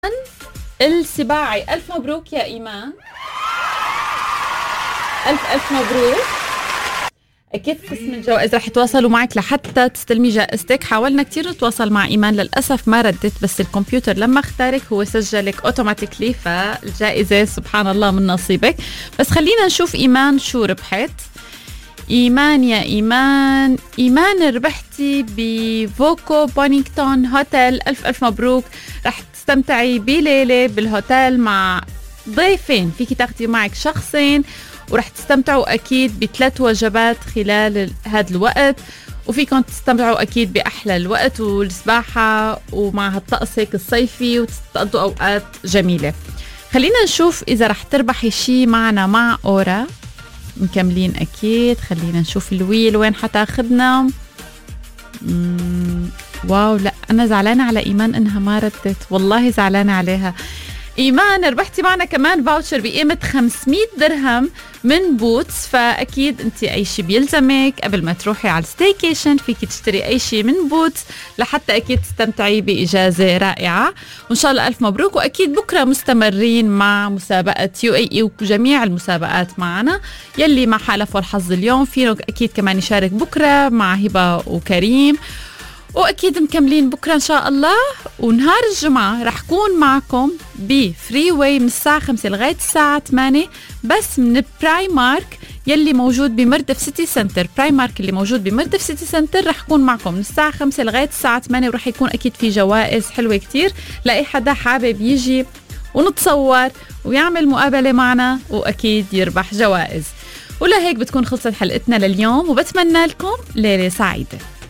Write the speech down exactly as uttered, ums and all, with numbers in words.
السباعي. ألف مبروك يا إيمان، ألف ألف مبروك. أكيد قسم الجوائز رح يتواصلوا معك لحتى تستلمي جائزتك. حاولنا كتير نتواصل مع إيمان، للأسف ما ردت، بس الكمبيوتر لما اختارك هو سجلك اوتوماتيكلي، فالجائزة سبحان الله من نصيبك. بس خلينا نشوف إيمان شو ربحت. إيمان يا إيمان، إيمان ربحتي بفوكو بونينغتون هوتيل. ألف ألف مبروك. رح تستمتعي بليلة بالهوتيل مع ضيفين، فيكي تاخدي معك شخصين، ورح تستمتعوا أكيد بثلاث وجبات خلال هذا الوقت، وفيكم تستمتعوا أكيد بأحلى الوقت والسباحة ومع هالطقسك الصيفي وتقضوا أوقات جميلة. خلينا نشوف إذا رح تربحي شي معنا مع أورا. مكملين أكيد. خلينا نشوف الويل وين حتاخدنا. واو، لا أنا زعلانة على إيمان إنها ما ردت، والله زعلانة عليها. إيمان ربحتي معنا كمان فاوتشر بقيمة خمسمية درهم من بوتس، فأكيد أنت أي شي بيلزمك قبل ما تروحي على الستيكيشن فيكي تشتري أي شي من بوتس لحتى أكيد تستمتعي بإجازة رائعة. وإن شاء الله ألف مبروك. وأكيد بكرة مستمرين مع مسابقة يو اي اي وجميع المسابقات معنا. يلي ما حالفوا الحظ اليوم فينه أكيد كمان يشارك بكرة مع هبة وكريم. وأكيد مكملين بكرة إن شاء الله. ونهار الجمعة رح كون معكم بفري واي من الساعة خمسة لغاية الساعة ثمانية، بس من برايمارك يلي موجود بمردف سيتي سنتر. برايمارك اللي موجود بمردف سيتي سنتر رح كون معكم من الساعة خمسة لغاية الساعة ثمانية، ورح يكون أكيد في جوائز حلوة كتير لأي حدا حابب يجي ونتصور ويعمل مقابلة معنا وأكيد يربح جوائز. ولهيك بتكون خلصت حلقتنا لليوم، وبتمنى لكم ليلة سعيدة.